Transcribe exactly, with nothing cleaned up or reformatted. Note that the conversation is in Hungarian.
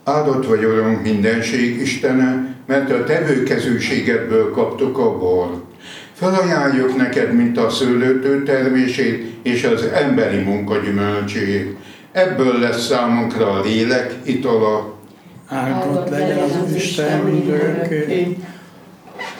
Áldott vagy, Urunk, mindenség Istene, mert a tevőkezűségedből kaptuk a bort. Felajánljuk neked, mint a szőlőtő termését és az emberi munka gyümölcsét. Ebből lesz számunkra a lélek itala. Áldott legyen az Isten mindörökké,